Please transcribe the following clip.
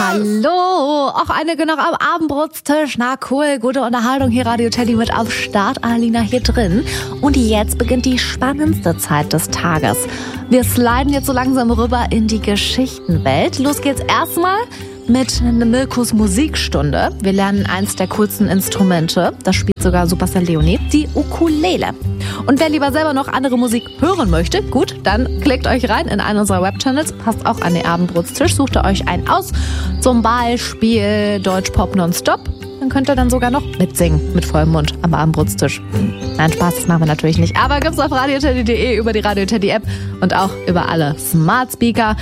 Hallo, auch einige noch am Abendbrotstisch. Na cool, gute Unterhaltung hier, Radio Teddy mit am Start, Alina hier drin. Und jetzt beginnt die spannendste Zeit des Tages. Wir sliden jetzt so langsam rüber in die Geschichtenwelt. Los geht's erstmal mit Milkos Musikstunde. Wir lernen eins der coolsten Instrumente, das spielt sogar Superstar Leonie, die Ukulele. Und wer lieber selber noch andere Musik hören möchte, gut, dann klickt euch rein in einen unserer Webchannels, passt auch an den Abendbrotstisch, sucht ihr euch einen aus, zum Beispiel Deutschpop nonstop. Dann könnt ihr dann sogar noch mitsingen, mit vollem Mund am Abendbrotstisch. Nein, Spaß, das machen wir natürlich nicht. Aber gibt's auf radioteddy.de, über die Radio Teddy App und auch über alle Smart Speaker.